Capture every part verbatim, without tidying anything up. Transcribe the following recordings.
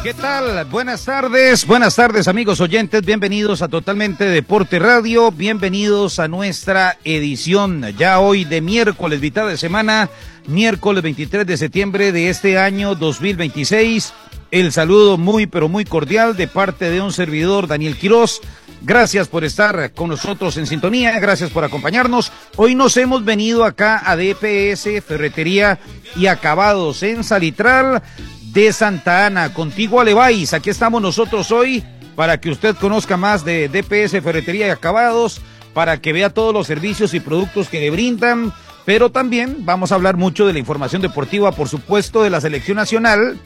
¿Qué tal? Buenas tardes, buenas tardes amigos oyentes, bienvenidos a Totalmente Deporte Radio, bienvenidos a nuestra edición ya hoy de miércoles, mitad de semana, miércoles veintitrés de septiembre de este año dos mil veintiséis. El saludo muy pero muy cordial de parte de un servidor, Daniel Quiroz. Gracias por estar con nosotros en sintonía, gracias por acompañarnos. Hoy nos hemos venido acá a D P S, Ferretería y Acabados en Salitral de Santa Ana, contigo Alevais. Aquí estamos nosotros hoy para que usted conozca más de D P S, Ferretería y Acabados, para que vea todos los servicios y productos que le brindan, pero también vamos a hablar mucho de la información deportiva, por supuesto, de la selección nacional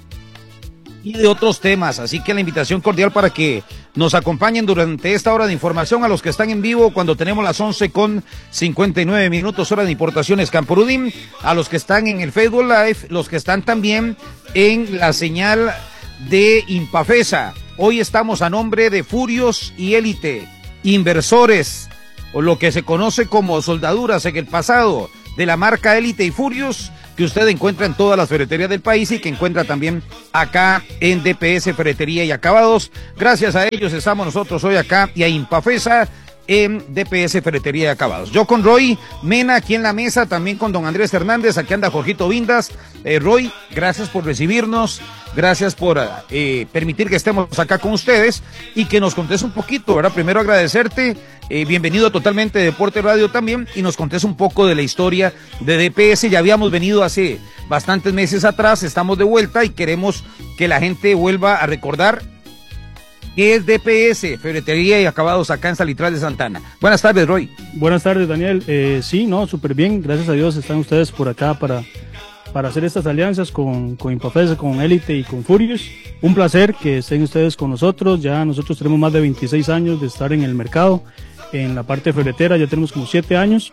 y de otros temas, así que la invitación cordial para que nos acompañen durante esta hora de información a los que están en vivo cuando tenemos las once con cincuenta y nueve minutos hora de Importaciones Camporudín, a los que están en el Facebook Live, los que están también en la señal de Impafesa. Hoy estamos a nombre de Furios y Élite, inversores, o lo que se conoce como soldaduras en el pasado, de la marca Élite y Furios, que usted encuentra en todas las ferreterías del país y que encuentra también acá en D P S Ferretería y Acabados. Gracias a ellos estamos nosotros hoy acá y a Impafesa en D P S Ferretería y Acabados. Yo con Roy Mena aquí en la mesa, también con don Andrés Hernández, aquí anda Jorgito Vindas. Eh, Roy, gracias por recibirnos, gracias por eh, permitir que estemos acá con ustedes y que nos contes un poquito, ¿verdad? Primero agradecerte, eh, bienvenido a Totalmente Deporte Radio también, y nos contes un poco de la historia de D P S. Ya habíamos venido hace bastantes meses atrás, estamos de vuelta y queremos que la gente vuelva a recordar ¿qué es D P S, Ferretería y Acabados acá en Salitral de Santa Ana? Buenas tardes, Roy. Buenas tardes, Daniel. Eh, sí, no, súper bien. Gracias a Dios están ustedes por acá para, para hacer estas alianzas con, con Impafesa, con Élite y con Furious. Un placer que estén ustedes con nosotros. Ya nosotros tenemos más de veintiséis años de estar en el mercado, en la parte ferretera, ya tenemos como siete años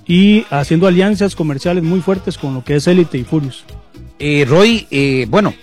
y haciendo alianzas comerciales muy fuertes con lo que es Élite y Furious. Eh, Roy, eh, bueno,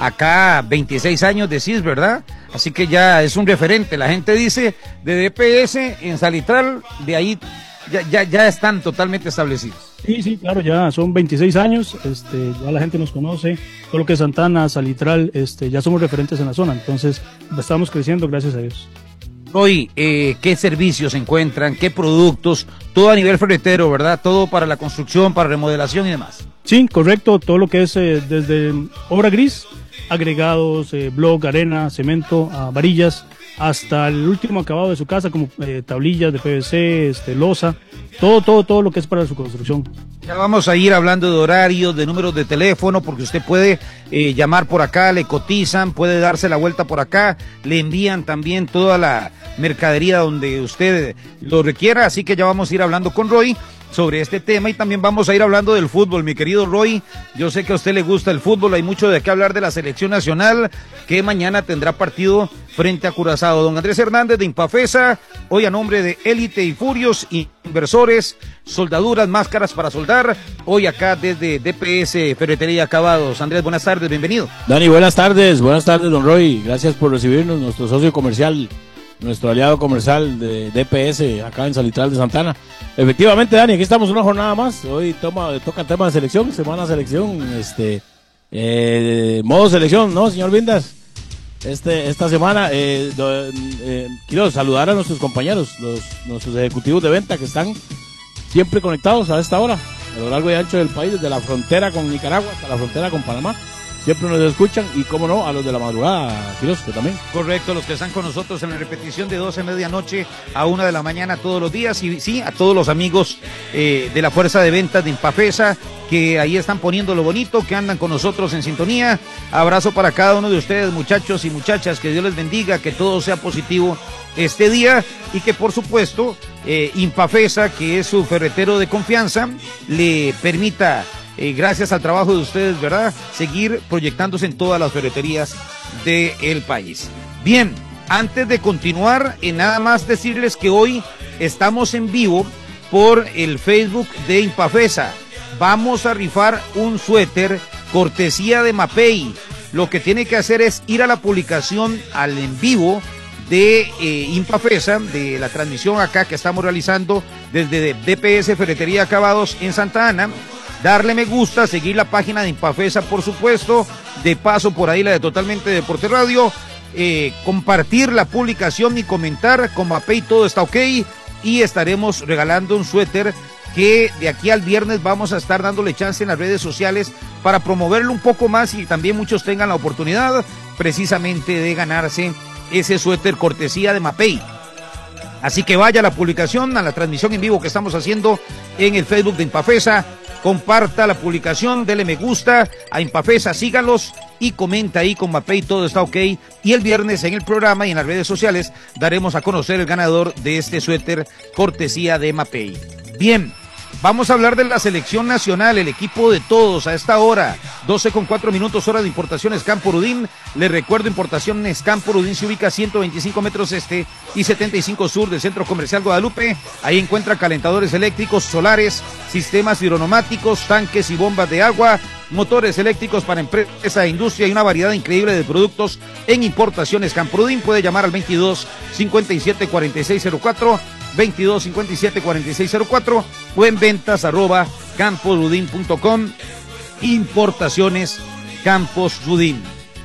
acá veintiséis años decís, ¿verdad? Así que ya es un referente. La gente dice de D P S en Salitral, de ahí ya, ya, ya están totalmente establecidos. Sí, sí, claro, ya son veintiséis años, este, ya la gente nos conoce, todo lo que es Santana, Salitral, este, ya somos referentes en la zona, entonces estamos creciendo, gracias a Dios. Roy, eh, ¿qué servicios se encuentran? ¿Qué productos? Todo a nivel ferretero, ¿verdad? Todo para la construcción, para remodelación y demás. Sí, correcto, todo lo que es eh, desde obra gris, agregados, eh, block, arena, cemento, uh, varillas, hasta el último acabado de su casa, como eh, tablillas de P V C, este, losa, todo, todo, todo lo que es para su construcción. Ya vamos a ir hablando de horarios, de números de teléfono, porque usted puede eh, llamar por acá, le cotizan, puede darse la vuelta por acá, le envían también toda la mercadería donde usted lo requiera, así que ya vamos a ir hablando con Roy sobre este tema y también vamos a ir hablando del fútbol, mi querido Roy. Yo sé que a usted le gusta el fútbol, hay mucho de qué hablar de la selección nacional que mañana tendrá partido frente a Curazao. Don Andrés Hernández de Impafesa, hoy a nombre de Élite y Furios, inversores, soldaduras, máscaras para soldar, hoy acá desde D P S Ferretería y Acabados. Andrés, buenas tardes, bienvenido. Dani, buenas tardes, buenas tardes, don Roy, gracias por recibirnos, nuestro socio comercial, nuestro aliado comercial de D P S acá en Salitral de Santa Ana. Efectivamente, Dani, aquí estamos una jornada más. Hoy toma, toca el tema de selección, semana selección, este, eh, modo selección, ¿no, señor Vindas? Este, esta semana, eh, do, eh, quiero saludar a nuestros compañeros, los, nuestros ejecutivos de venta que están siempre conectados a esta hora, a lo largo y ancho del país, desde la frontera con Nicaragua hasta la frontera con Panamá. Siempre nos escuchan y, cómo no, a los de la madrugada, Quiroz, que también. Correcto, los que están con nosotros en la repetición de doce de medianoche a una de la mañana todos los días. Y sí, a todos los amigos eh, de la Fuerza de Ventas de Impafesa, que ahí están poniendo lo bonito, que andan con nosotros en sintonía. Abrazo para cada uno de ustedes, muchachos y muchachas, que Dios les bendiga, que todo sea positivo este día y que, por supuesto, eh, Impafesa, que es su ferretero de confianza, le permita... Eh, gracias al trabajo de ustedes, ¿verdad?, seguir proyectándose en todas las ferreterías del país. Bien, antes de continuar, eh, nada más decirles que hoy estamos en vivo por el Facebook de Impafesa. Vamos a rifar un suéter cortesía de Mapei. Lo que tiene que hacer es ir a la publicación al en vivo de eh, Impafesa, de la transmisión acá que estamos realizando desde D P S Ferretería Acabados en Santa Ana. darle me gusta, seguir la página de Impafesa, por supuesto, de paso por ahí la de Totalmente Deporte Radio, eh, compartir la publicación y comentar, con Mapei todo está ok, y estaremos regalando un suéter que de aquí al viernes vamos a estar dándole chance en las redes sociales para promoverlo un poco más y también muchos tengan la oportunidad precisamente de ganarse ese suéter cortesía de Mapei. Así que vaya a la publicación, a la transmisión en vivo que estamos haciendo en el Facebook de Impafesa, comparta la publicación, dele me gusta a Impafesa, sígalos y comenta ahí con Mapei, todo está ok. Y el viernes en el programa y en las redes sociales daremos a conocer el ganador de este suéter cortesía de Mapei. Bien, vamos a hablar de la selección nacional, el equipo de todos a esta hora, doce con cuatro minutos, hora de importaciones Campo Rudín. Les recuerdo, importaciones Campo Rudín se ubica a ciento veinticinco metros este y setenta y cinco sur del Centro Comercial Guadalupe. Ahí encuentra calentadores eléctricos, solares, sistemas hidronomáticos, tanques y bombas de agua, motores eléctricos para empresa e industria y una variedad increíble de productos en importaciones Campo Rudín. Puede llamar al veintidós cincuenta y siete cuarenta y seis cero cuatro, veintidós cincuenta y siete cuarenta y seis cero cuatro o en ventas arroba camposrudin punto com. Importaciones Campos Rudín.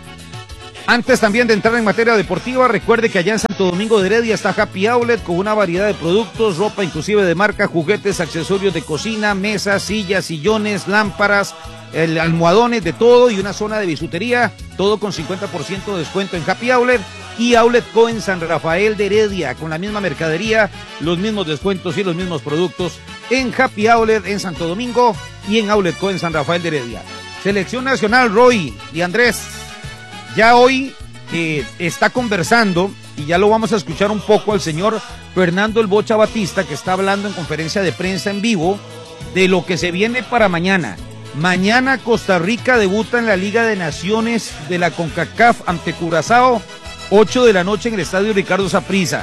Antes también de entrar en materia deportiva, recuerde que allá en Santo Domingo de Heredia está Happy Outlet con una variedad de productos, ropa inclusive de marca, juguetes, accesorios de cocina, mesas, sillas, sillones, lámparas, el, almohadones, de todo, y una zona de bisutería, todo con cincuenta por ciento de descuento en Happy Outlet. Y Outlet Co en San Rafael de Heredia, con la misma mercadería, los mismos descuentos y los mismos productos en Happy Outlet en Santo Domingo y en Outlet Co en San Rafael de Heredia. Selección nacional, Roy y Andrés, ya hoy eh, está conversando, y ya lo vamos a escuchar un poco, al señor Fernando El Bocha Batista, que está hablando en conferencia de prensa en vivo de lo que se viene para mañana. Mañana Costa Rica debuta en la Liga de Naciones de la CONCACAF ante Curazao, ocho de la noche en el Estadio Ricardo Saprissa.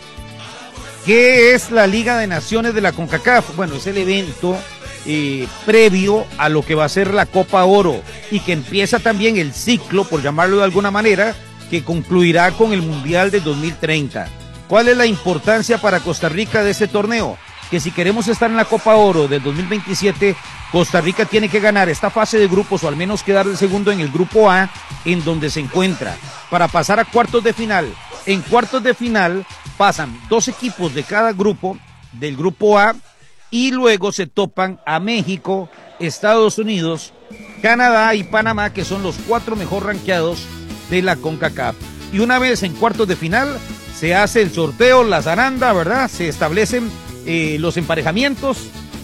¿Qué es la Liga de Naciones de la CONCACAF? Bueno, es el evento eh, previo a lo que va a ser la Copa Oro, y que empieza también el ciclo, por llamarlo de alguna manera, que concluirá con el Mundial del dos mil treinta. ¿Cuál es la importancia para Costa Rica de este torneo? Que si queremos estar en la Copa Oro del dos mil veintisiete, Costa Rica tiene que ganar esta fase de grupos, o al menos quedar de segundo en el grupo A, en donde se encuentra, para pasar a cuartos de final. En cuartos de final pasan dos equipos de cada grupo, del grupo A, y luego se topan a México, Estados Unidos, Canadá y Panamá, que son los cuatro mejor rankeados de la CONCACAF. Y una vez en cuartos de final, se hace el sorteo, la zaranda, ¿verdad? Se establecen eh, los emparejamientos.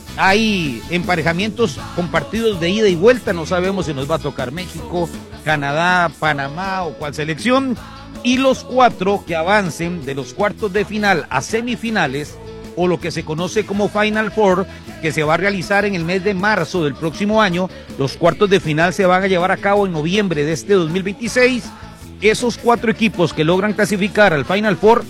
Hay emparejamientos con partidos de ida y vuelta, no sabemos si nos va a tocar México, Canadá, Panamá o cuál selección. Y los cuatro que avancen de los cuartos de final a semifinales, o lo que se conoce como Final Four, que se va a realizar en el mes de marzo del próximo año. Los cuartos de final se van a llevar a cabo en noviembre de este dos mil veintiséis. Esos cuatro equipos que logran clasificar al Final Four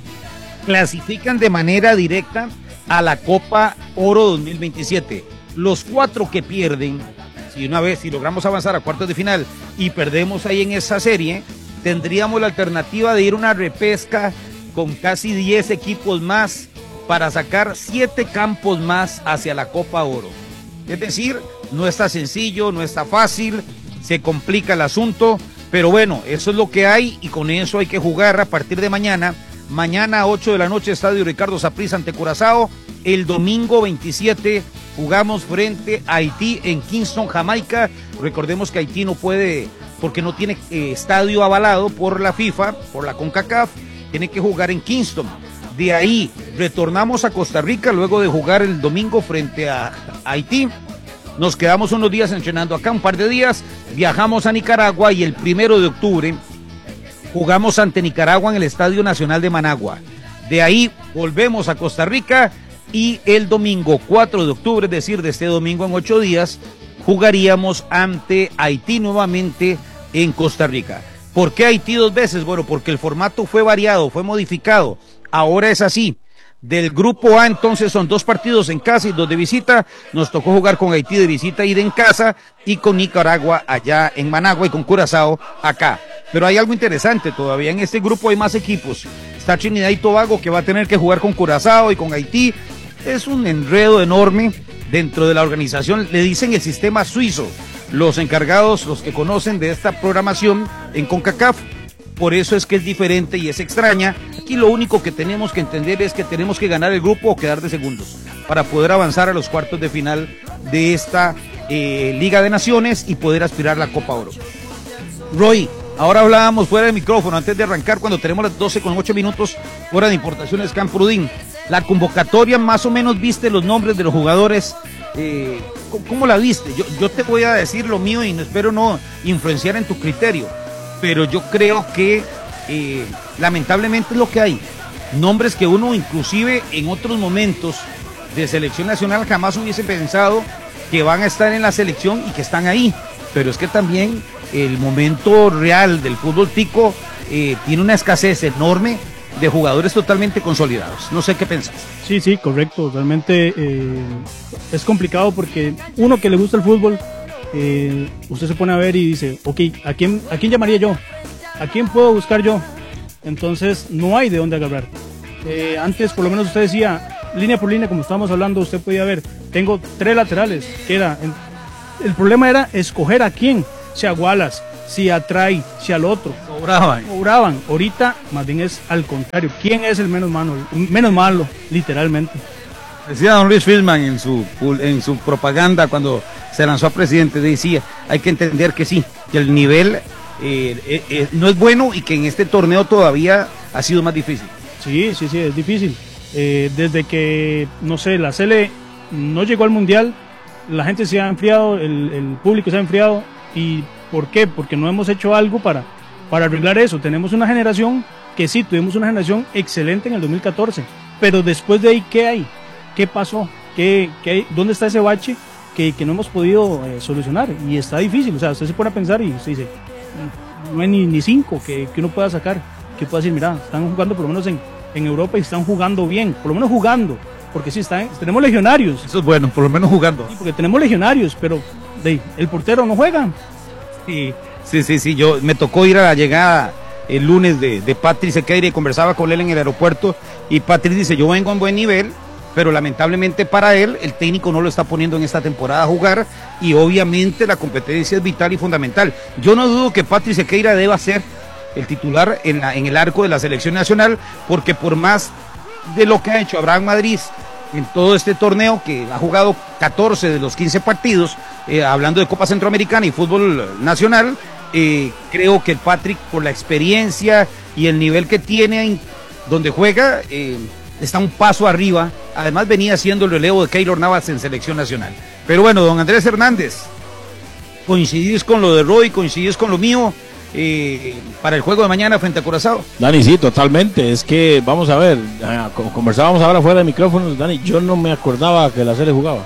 clasifican de manera directa a la Copa Oro dos mil veintisiete. Los cuatro que pierden, si una vez, si logramos avanzar a cuartos de final y perdemos ahí en esa serie, tendríamos la alternativa de ir a una repesca con casi diez equipos más para sacar siete campos más hacia la Copa Oro. Es decir, no está sencillo, no está fácil, se complica el asunto, pero bueno, eso es lo que hay, y con eso hay que jugar a partir de mañana. Mañana a ocho de la noche, Estadio Ricardo Saprissa ante Curazao. El domingo veintisiete jugamos frente a Haití en Kingston, Jamaica. Recordemos que Haití no puede, porque no tiene eh, estadio avalado por la FIFA, por la CONCACAF, tiene que jugar en Kingston. De ahí retornamos a Costa Rica luego de jugar el domingo frente a Haití. Nos quedamos unos días entrenando acá, un par de días, viajamos a Nicaragua y el primero de octubre jugamos ante Nicaragua en el Estadio Nacional de Managua. De ahí volvemos a Costa Rica y el domingo cuatro de octubre, es decir, de este domingo en ocho días, jugaríamos ante Haití nuevamente en Costa Rica. ¿Por qué Haití dos veces? Bueno, porque el formato fue variado, fue modificado. Ahora es así. Del grupo A entonces son dos partidos en casa y dos de visita. Nos tocó jugar con Haití de visita y de en casa, y con Nicaragua allá en Managua y con Curazao acá. Pero hay algo interesante, todavía en este grupo hay más equipos. Está Trinidad y Tobago, que va a tener que jugar con Curazao y con Haití. Es un enredo enorme. dentro de la organización, le dicen el sistema suizo, los encargados, los que conocen de esta programación en CONCACAF. Por eso es que es diferente y es extraña. Aquí lo único que tenemos que entender es que tenemos que ganar el grupo o quedar de segundos para poder avanzar a los cuartos de final de esta eh, Liga de Naciones y poder aspirar a la Copa Oro. Roy, ahora hablábamos fuera de micrófono antes de arrancar, cuando tenemos las doce con ocho minutos, hora de importaciones Camprodín. La convocatoria, más o menos viste los nombres de los jugadores. Eh, ¿Cómo la viste? Yo, yo te voy a decir lo mío y no espero no influenciar en tu criterio, pero yo creo que eh, lamentablemente es lo que hay. Nombres que uno inclusive en otros momentos de selección nacional jamás hubiese pensado que van a estar en la selección y que están ahí. Pero es que también el momento real del fútbol tico eh, tiene una escasez enorme de jugadores totalmente consolidados. No sé qué pensás. Sí, sí, correcto. Realmente eh, es complicado porque uno que le gusta el fútbol, eh, usted se pone a ver y dice, ok, ¿a quién, ¿a quién llamaría yo? ¿A quién puedo buscar yo? Entonces no hay de dónde agarrar. Eh, antes por lo menos usted decía, línea por línea, como estábamos hablando, usted podía ver, tengo tres laterales, que era, el problema era escoger a quién, si a Wallace, si a Trai, si al otro. Cobraban. Cobraban. Ahorita más bien es al contrario, ¿quién es el menos malo? Menos malo, literalmente. Decía don Luis Filman en su, en su propaganda cuando se lanzó a presidente, decía, hay que entender que sí, que el nivel eh, eh, eh, no es bueno y que en este torneo todavía ha sido más difícil. Sí, sí, sí, es difícil. Eh, desde que, no sé, la Sele no llegó al Mundial, la gente se ha enfriado, el, el público se ha enfriado. ¿Y por qué? Porque no hemos hecho algo para, para arreglar eso. Tenemos una generación que sí, tuvimos una generación excelente en el dos mil catorce, pero después de ahí, ¿qué hay? ¿Qué pasó? ¿Qué, qué hay? ¿Dónde está ese bache que, que no hemos podido eh, solucionar? Y está difícil, o sea, usted se pone a pensar y usted dice, no hay ni, ni cinco que, que uno pueda sacar, que pueda decir, mira, están jugando por lo menos en, en Europa y están jugando bien, por lo menos jugando, porque sí, están, tenemos legionarios. Eso es bueno, por lo menos jugando. Sí, porque tenemos legionarios, pero de, el portero no juega. Sí, sí, sí, sí, yo me tocó ir a la llegada el lunes de, de Patrick Sequeira y conversaba con él en el aeropuerto y Patrick dice, yo vengo en buen nivel, pero lamentablemente para él, el técnico no lo está poniendo en esta temporada a jugar y obviamente la competencia es vital y fundamental. Yo no dudo que Patrick Sequeira deba ser el titular en, la, en el arco de la selección nacional, porque por más de lo que ha hecho Abraham Madrid en todo este torneo, que ha jugado catorce de los quince partidos, eh, hablando de Copa Centroamericana y fútbol nacional, eh, creo que el Patrick, por la experiencia y el nivel que tiene donde juega, eh, está un paso arriba. Además venía haciendo el relevo de Keylor Navas en selección nacional. Pero bueno, don Andrés Hernández, coincidís con lo de Roy, coincidís con lo mío, eh, para el juego de mañana frente a Curazao. Dani, sí, totalmente. Es que, vamos a ver, conversábamos ahora fuera de micrófonos, Dani, yo no me acordaba que la Sele jugaba.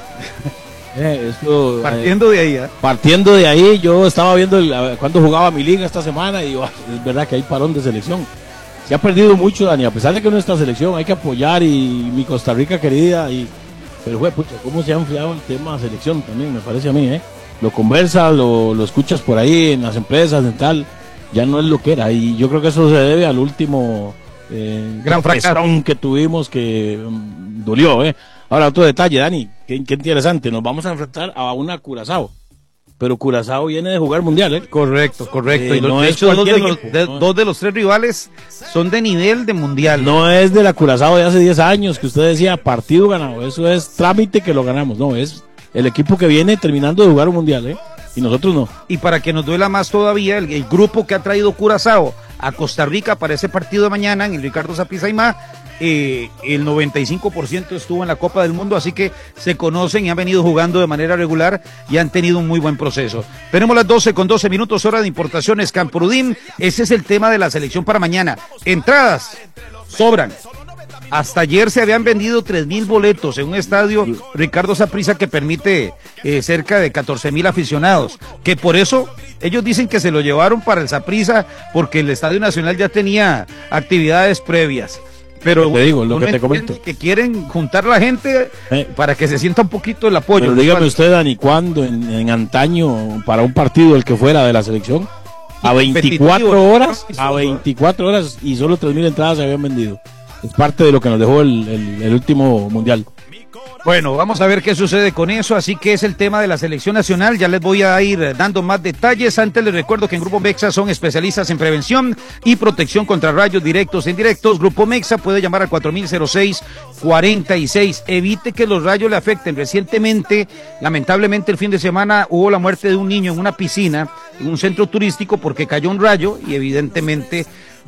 eh, esto, partiendo eh, de ahí, ¿eh? Partiendo de ahí, yo estaba viendo el, cuando jugaba mi liga esta semana y oh, es verdad que hay parón de selección. Se ha perdido mucho, Dani, a pesar de que nuestra selección hay que apoyar y mi Costa Rica querida, y pero güey, pucha, cómo se ha enfriado el tema selección también, me parece a mí, ¿eh? Lo conversas, lo, lo escuchas por ahí en las empresas, en tal, ya no es lo que era, y yo creo que eso se debe al último eh, gran fracaso que tuvimos que um, dolió, ¿eh? Ahora otro detalle, Dani, qué, qué interesante, nos vamos a enfrentar a una Curazao. Pero Curazao viene de jugar mundial, ¿eh? Correcto, correcto. Eh, y lo, no de es hecho, dos de, los, equipo, de, no. dos de los tres rivales son de nivel de mundial. No es de la Curazao de hace diez años que usted decía partido ganado. Eso es trámite que lo ganamos. No, es el equipo que viene terminando de jugar un mundial, ¿eh? Y nosotros no. Y para que nos duela más todavía, el, el grupo que ha traído Curazao a Costa Rica para ese partido de mañana en el Ricardo Saprissa Aimá, eh, el noventa y cinco por ciento estuvo en la Copa del Mundo, así que se conocen y han venido jugando de manera regular y han tenido un muy buen proceso. Tenemos las doce con doce minutos, hora de importaciones Camprodín. Ese es el tema de la selección para mañana. Entradas sobran. Hasta ayer se habían vendido tres mil boletos en un estadio Ricardo Saprissa que permite eh, cerca de catorce mil aficionados, que por eso ellos dicen que se lo llevaron para el Saprissa porque el Estadio Nacional ya tenía actividades previas. Pero te digo, lo que te comento, que quieren juntar la gente eh, para que se sienta un poquito el apoyo. Pero dígame usted, Dani, ¿cuándo en, en antaño para un partido el que fuera de la selección? A veinticuatro horas, a veinticuatro horas y solo tres mil entradas se habían vendido. Es parte de lo que nos dejó el, el, el último mundial. Bueno, vamos a ver qué sucede con eso, así que es el tema de la selección nacional, ya les voy a ir dando más detalles. Antes les recuerdo que en Grupo Mexa son especialistas en prevención y protección contra rayos directos e indirectos. Grupo Mexa puede llamar al cuatro mil seis cuarenta y seis, evite que los rayos le afecten. Recientemente, lamentablemente el fin de semana hubo la muerte de un niño en una piscina, en un centro turístico, porque cayó un rayo y evidentemente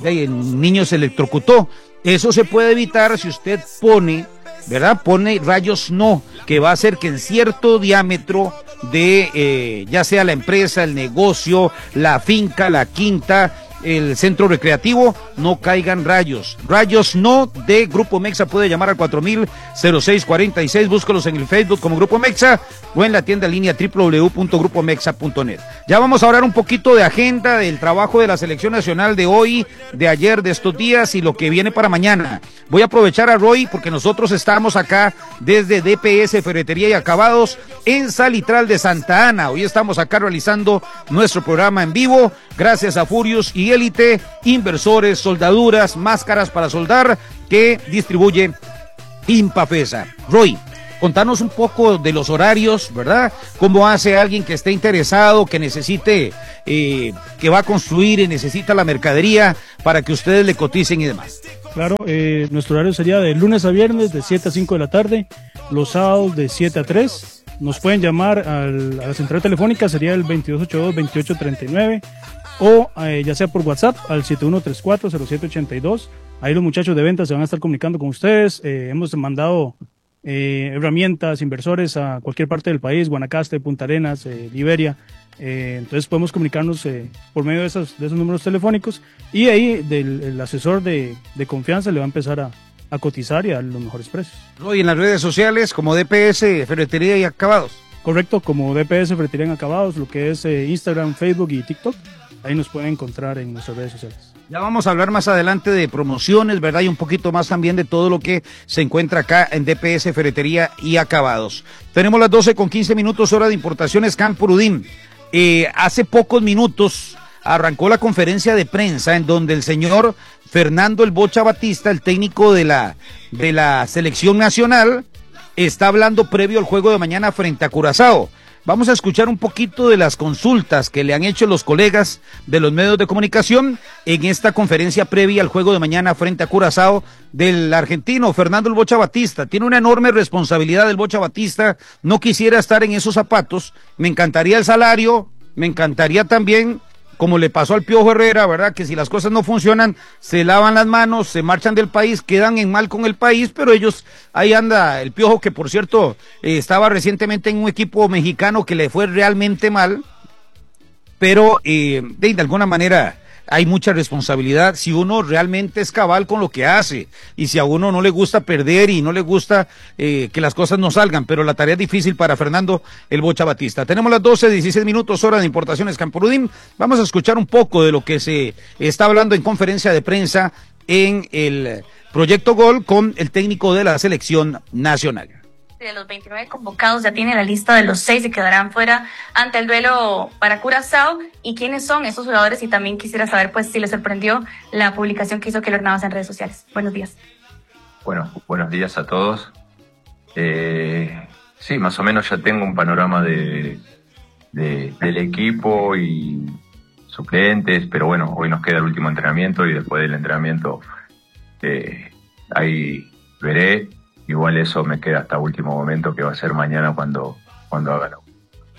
el niño se electrocutó. Eso se puede evitar si usted pone, ¿verdad? Pone rayos no, que va a hacer que en cierto diámetro de, eh, ya sea la empresa, el negocio, la finca, la quinta, el centro recreativo, no caigan rayos. Rayos no de Grupo Mexa, puede llamar al cuatro mil seis cuarenta y seis, búscalos en el Facebook como Grupo Mexa o en la tienda en línea doble u doble u doble u punto grupo mexa punto net. Ya vamos a hablar un poquito de agenda, del trabajo de la selección nacional de hoy, de ayer, de estos días y lo que viene para mañana. Voy a aprovechar a Roy porque nosotros estamos acá desde D P S Ferretería y Acabados en Salitral de Santa Ana. Hoy estamos acá realizando nuestro programa en vivo, gracias a Furious y Élite, inversores, soldaduras, máscaras para soldar, que distribuye Impafesa. Roy, contanos un poco de los horarios, ¿verdad? ¿Cómo hace alguien que esté interesado, que necesite, eh, que va a construir y necesita la mercadería para que ustedes le coticen y demás? Claro, eh, nuestro horario sería de lunes a viernes de siete a cinco de la tarde, los sábados de siete a tres. Nos pueden llamar al, a la central telefónica, sería el veintidós ochenta y dos, veintiocho treinta y nueve, o eh, ya sea por WhatsApp al siete uno tres cuatro, cero siete ochenta y dos. Ahí los muchachos de ventas se van a estar comunicando con ustedes. Eh, hemos mandado eh, herramientas, inversores a cualquier parte del país, Guanacaste, Punta Arenas, eh, Liberia. Eh, entonces podemos comunicarnos eh, por medio de esos, de esos números telefónicos, y ahí del, el asesor de, de confianza le va a empezar a, a cotizar y a dar los mejores precios. Roy, en las redes sociales como D P S Ferretería y Acabados. Correcto, como D P S Ferretería y Acabados, lo que es eh, Instagram, Facebook y TikTok. Ahí nos pueden encontrar en nuestras redes sociales. Ya vamos a hablar más adelante de promociones, ¿verdad? Y un poquito más también de todo lo que se encuentra acá en D P S Ferretería y Acabados. Tenemos las doce con quince minutos, hora de importaciones Campurudín. Eh, hace pocos minutos arrancó la conferencia de prensa en donde el señor Fernando El Bocha Batista, el técnico de la, de la selección nacional, está hablando previo al juego de mañana frente a Curazao. Vamos a escuchar un poquito de las consultas que le han hecho los colegas de los medios de comunicación en esta conferencia previa al juego de mañana frente a Curazao del argentino Fernando El Bocha Batista. Tiene una enorme responsabilidad el Bocha Batista, no quisiera estar en esos zapatos, me encantaría el salario, me encantaría también, como le pasó al Piojo Herrera, ¿verdad? Que si las cosas no funcionan, se lavan las manos, se marchan del país, quedan en mal con el país, pero ellos, ahí anda el Piojo, que por cierto, eh, estaba recientemente en un equipo mexicano que le fue realmente mal, pero eh, de, de alguna manera hay mucha responsabilidad si uno realmente es cabal con lo que hace, y si a uno no le gusta perder y no le gusta eh, que las cosas no salgan, pero la tarea es difícil para Fernando El Bocha Batista. Tenemos las doce, dieciséis minutos, hora de importaciones Campurudín. Vamos a escuchar un poco de lo que se está hablando en conferencia de prensa en el Proyecto Gol con el técnico de la selección nacional. De los veintinueve convocados ya tiene la lista de los seis que quedarán fuera ante el duelo para Curazao. ¿Y quiénes son esos jugadores? Y también quisiera saber pues si les sorprendió la publicación que hizo Keylor Navas en redes sociales. Buenos días. Bueno, buenos días a todos. Eh, sí, más o menos ya tengo un panorama de, de del equipo y suplentes, pero bueno, hoy nos queda el último entrenamiento y después del entrenamiento eh, ahí veré. Igual eso me queda hasta último momento, que va a ser mañana cuando, cuando haga la...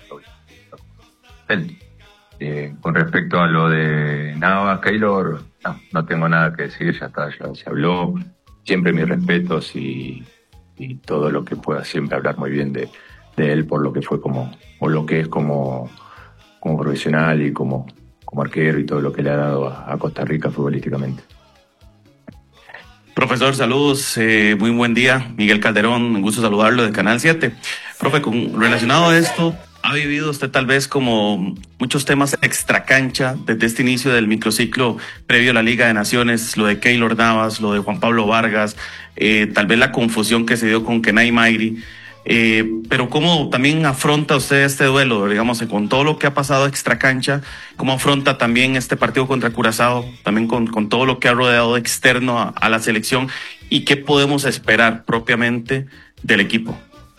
Eh, con respecto a lo de Nava, Keylor, no, no tengo nada que decir, ya está, ya se habló. Siempre mis respetos y, y todo lo que pueda siempre hablar muy bien de, de él por lo que fue como, o lo que es como, como profesional y como, como arquero y todo lo que le ha dado a, a Costa Rica futbolísticamente. Profesor, saludos, eh, muy buen día. Miguel Calderón, un gusto saludarlo de Canal siete. Profe, con, relacionado a esto, ¿ha vivido usted tal vez como muchos temas extracancha desde este inicio del microciclo previo a la Liga de Naciones, lo de Keylor Navas, lo de Juan Pablo Vargas, eh, tal vez la confusión que se dio con Kenay Mayri? Eh, pero ¿cómo también afronta usted este duelo, digamos, con todo lo que ha pasado extracancha? ¿Cómo afronta también este partido contra Curazao, también con, con todo lo que ha rodeado externo a, a la selección? ¿Y qué podemos esperar propiamente del equipo?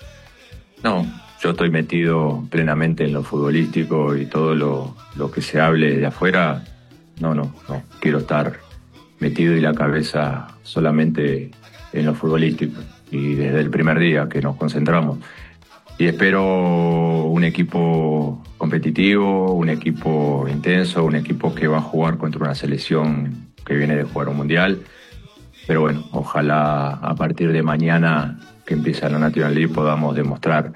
No, yo estoy metido plenamente en lo futbolístico y todo lo, lo que se hable de afuera, no, no, no. Quiero estar metido y la cabeza solamente en lo futbolístico. Y desde el primer día que nos concentramos. Y espero un equipo competitivo, un equipo intenso, un equipo que va a jugar contra una selección que viene de jugar un mundial. Pero bueno, ojalá a partir de mañana que empieza la National League podamos demostrar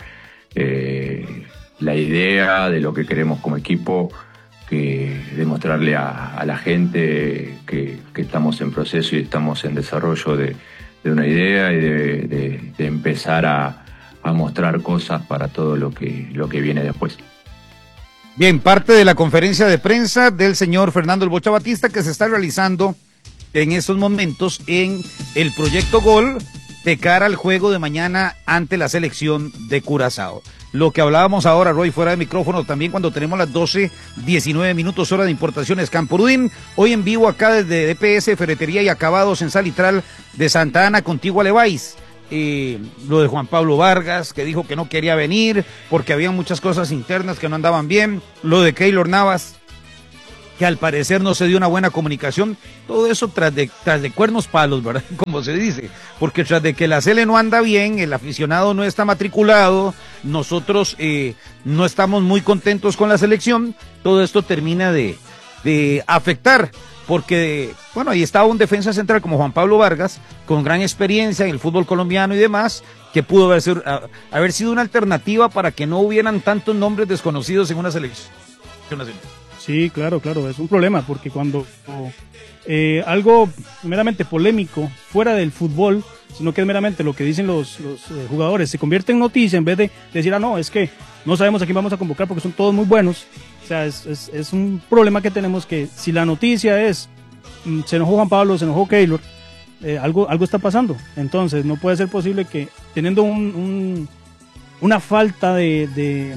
eh, la idea de lo que queremos como equipo, que demostrarle a, a la gente que, que estamos en proceso y estamos en desarrollo de, de una idea y de, de, de empezar a, a mostrar cosas para todo lo que, lo que viene después. Bien, parte de la conferencia de prensa del señor Fernando El Bocha Batista que se está realizando en estos momentos en el Proyecto Gol de cara al juego de mañana ante la selección de Curazao. Lo que hablábamos ahora, Roy, fuera de micrófono, también cuando tenemos las doce diecinueve minutos hora de importaciones Campurudín, hoy en vivo acá desde D P S, Ferretería y Acabados en Salitral de Santa Ana, contigo Aleváis. Eh, lo de Juan Pablo Vargas, que dijo que no quería venir porque había muchas cosas internas que no andaban bien, lo de Keylor Navas, que al parecer no se dio una buena comunicación, todo eso tras de, tras de cuernos palos, ¿verdad? Como se dice, porque tras de que la Cele no anda bien, el aficionado no está matriculado, nosotros eh, no estamos muy contentos con la selección, todo esto termina de, de afectar, porque, bueno, ahí estaba un defensa central como Juan Pablo Vargas, con gran experiencia en el fútbol colombiano y demás, que pudo haber sido, haber sido una alternativa para que no hubieran tantos nombres desconocidos en una selección nacional. Sí, claro, claro, es un problema, porque cuando eh, algo meramente polémico, fuera del fútbol, sino que es meramente lo que dicen los, los eh, jugadores, se convierte en noticia en vez de decir, ah, no, es que no sabemos a quién vamos a convocar porque son todos muy buenos. O sea, es, es, es un problema que tenemos, que si la noticia es, mm, se enojó Juan Pablo, se enojó Keylor, eh, algo, algo está pasando. Entonces, no puede ser posible que teniendo un, un, una falta de... de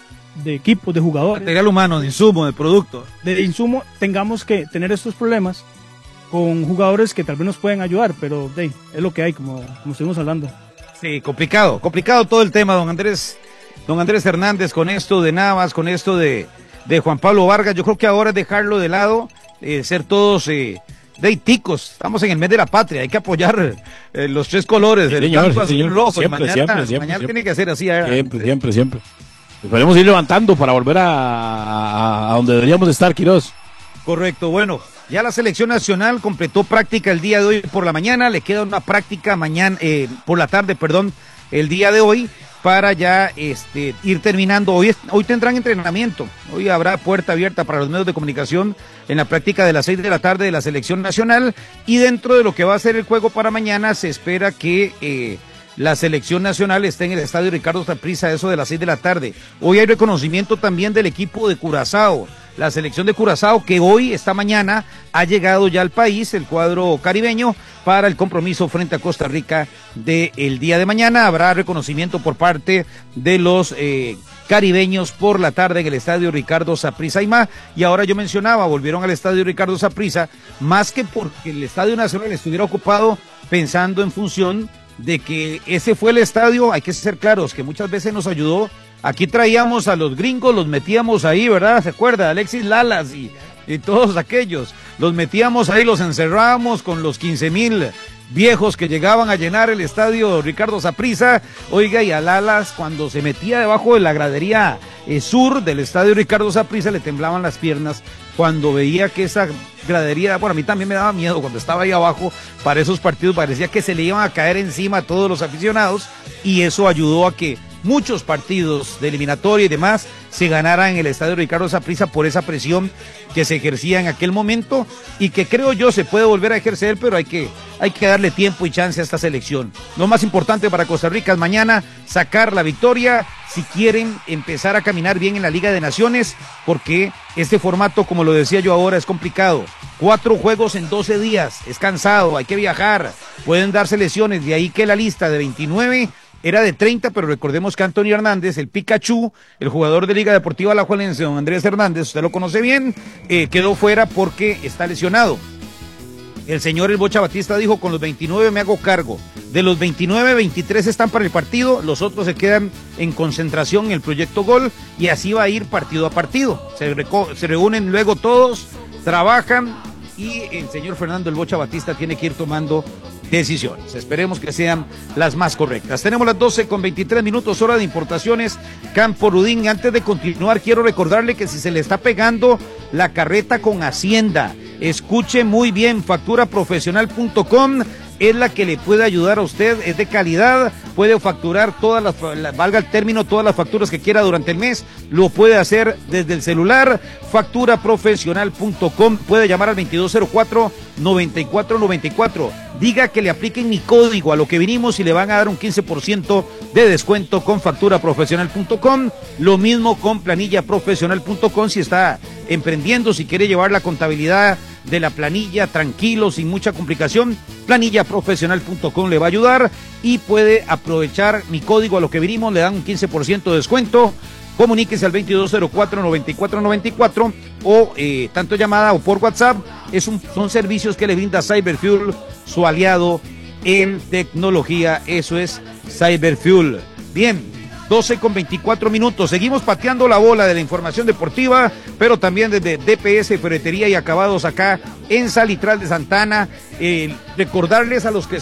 de equipos, de jugadores, material humano, de insumo, de producto, de insumo, tengamos que tener estos problemas con jugadores que tal vez nos pueden ayudar, pero hey, es lo que hay, como, como estuvimos hablando. Sí, complicado, complicado todo el tema, don Andrés, don Andrés Hernández, con esto de Navas, con esto de, de Juan Pablo Vargas. Yo creo que ahora es dejarlo de lado, eh, ser todos eh, de ticos. Estamos en el mes de la patria, hay que apoyar eh, los tres colores, sí, el señor, blanco, sí, azul, señor. rojo. Siempre, Mañana, siempre, siempre, mañana siempre. tiene que ser así. ¿eh? Siempre, siempre, siempre. Podemos ir levantando para volver a, a, a donde deberíamos estar, Quirós. Correcto, bueno, ya la selección nacional completó práctica el día de hoy por la mañana, le queda una práctica mañana, eh, por la tarde, perdón, el día de hoy, para ya este, ir terminando. Hoy, hoy tendrán entrenamiento, hoy habrá puerta abierta para los medios de comunicación en la práctica de las seis de la tarde de la selección nacional, y dentro de lo que va a ser el juego para mañana se espera que... Eh, la selección nacional está en el estadio Ricardo Saprissa, eso de las seis de la tarde. Hoy hay reconocimiento también del equipo de Curazao, la selección de Curazao que hoy, esta mañana, ha llegado ya al país, el cuadro caribeño, para el compromiso frente a Costa Rica del día de mañana. Habrá reconocimiento por parte de los eh, caribeños por la tarde en el estadio Ricardo Saprissa y más. Y ahora yo mencionaba, volvieron al estadio Ricardo Saprissa, más que porque el estadio nacional estuviera ocupado pensando en función de que ese fue el estadio, hay que ser claros, que muchas veces nos ayudó. Aquí traíamos a los gringos, los metíamos ahí, ¿verdad? ¿Se acuerda? Alexis Lalas y, y todos aquellos. Los metíamos ahí, los encerrábamos con los quince mil viejos que llegaban a llenar el estadio Ricardo Saprissa. Oiga, y a Lalas, cuando se metía debajo de la gradería eh, sur del estadio Ricardo Saprissa, le temblaban las piernas cuando veía que esa gradería, bueno, a mí también me daba miedo cuando estaba ahí abajo para esos partidos, parecía que se le iban a caer encima a todos los aficionados, y eso ayudó a que muchos partidos de eliminatoria y demás se ganaran en el estadio Ricardo Saprissa por esa presión que se ejercía en aquel momento y que creo yo se puede volver a ejercer, pero hay que, hay que darle tiempo y chance a esta selección. Lo más importante para Costa Rica es mañana sacar la victoria si quieren empezar a caminar bien en la Liga de Naciones, porque este formato, como lo decía yo ahora, es complicado. Cuatro juegos en doce días, es cansado, hay que viajar, pueden darse lesiones, de ahí que la lista de veintinueve era de treinta, pero recordemos que Antonio Hernández, el Pikachu, el jugador de Liga Deportiva Alajuelense, don Andrés Hernández, usted lo conoce bien, eh, quedó fuera porque está lesionado. El señor El Bocha Batista dijo, con los veintinueve me hago cargo. De los veintinueve, veintitrés están para el partido, los otros se quedan en concentración en el Proyecto Gol, y así va a ir partido a partido. Se, reco- se reúnen luego todos, trabajan, y el señor Fernando El Bocha Batista tiene que ir tomando decisiones. Esperemos que sean las más correctas. Tenemos las doce con veintitrés minutos, hora de importaciones Campo Rudín. Antes de continuar, quiero recordarle que si se le está pegando la carreta con Hacienda, escuche muy bien, factura profesional punto com es la que le puede ayudar a usted, es de calidad, puede facturar todas las, valga el término, todas las facturas que quiera durante el mes, lo puede hacer desde el celular, factura profesional punto com, puede llamar al veintidós cero cuatro, noventa y cuatro noventa y cuatro, diga que le apliquen mi código a lo que vinimos y le van a dar un quince por ciento de descuento con factura profesional punto com, lo mismo con planilla profesional punto com si está emprendiendo, si quiere llevar la contabilidad de la planilla tranquilo, sin mucha complicación, planilla profesional punto com le va a ayudar y puede aprovechar mi código a lo que vinimos, le dan un quince por ciento de descuento. Comuníquese al veintidós cero cuatro, noventa y cuatro noventa y cuatro o eh, tanto llamada o por WhatsApp. Es un, son servicios que le brinda Cyberfuel, su aliado en tecnología. Eso es Cyberfuel. Bien, doce con veinticuatro minutos. Seguimos pateando la bola de la información deportiva, pero también desde D P S Ferretería y Acabados acá en Salitral de Santana. Eh, recordarles a los que